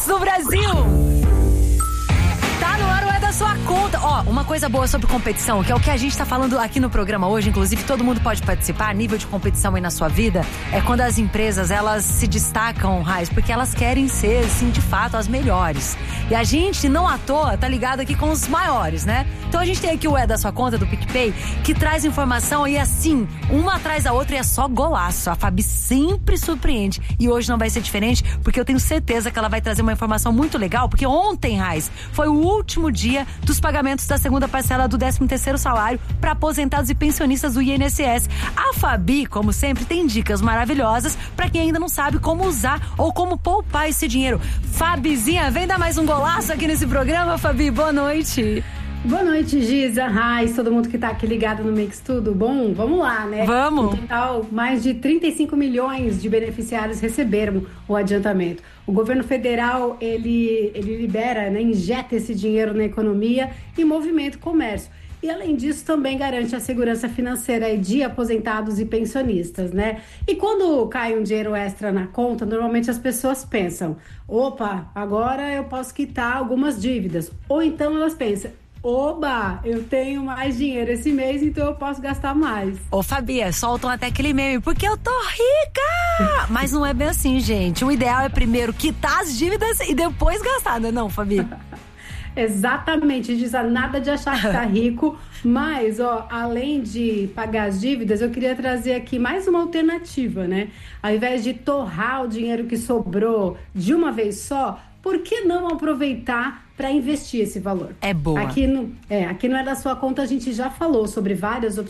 Hits do Brasil. Tá no ar o É da Sua Conta. Ó, uma coisa boa sobre competição, que é o que a gente tá falando aqui no programa hoje, inclusive todo mundo pode participar, nível de competição aí na sua vida, é quando as empresas, elas se destacam, Raiz, porque elas querem ser, sim, de fato, as melhores. E a gente, não à toa, tá ligado aqui com os maiores, né? Então a gente tem aqui o É da Sua Conta, do PicPay, que traz informação e assim, uma atrás da outra e é só golaço. A Fabi sempre surpreende. E hoje não vai ser diferente, porque eu tenho certeza que ela vai trazer uma informação muito legal, porque ontem, Raiz, foi o último dia dos pagamentos da segunda parcela do 13º salário para aposentados e pensionistas do INSS. A Fabi, como sempre, tem dicas maravilhosas para quem ainda não sabe como usar ou como poupar esse dinheiro. Fabizinha, vem dar mais um golaço aqui nesse programa, Fabi. Boa noite. Boa noite, Giza, Raiz, todo mundo que tá aqui ligado no Mix, tudo bom? Vamos lá, né? Vamos! No total, mais de 35 milhões de beneficiários receberam o adiantamento. O governo federal, ele libera, né, injeta esse dinheiro na economia e movimenta o comércio. E, além disso, também garante a segurança financeira de aposentados e pensionistas, né? E quando cai um dinheiro extra na conta, normalmente as pessoas pensam, opa, agora eu posso quitar algumas dívidas. Ou então elas pensam, oba, eu tenho mais dinheiro esse mês, então eu posso gastar mais. Ô, Fabi, soltam até aquele meme, porque eu tô rica! Mas não é bem assim, gente. O ideal é primeiro quitar as dívidas e depois gastar, não é não, Fabi? Exatamente, diz nada de achar que tá rico, mas, ó, além de pagar as dívidas, eu queria trazer aqui mais uma alternativa, né? Ao invés de torrar o dinheiro que sobrou de uma vez só, por que não aproveitar para investir esse valor? É boa. Aqui no É da Sua Conta a gente já falou sobre várias opções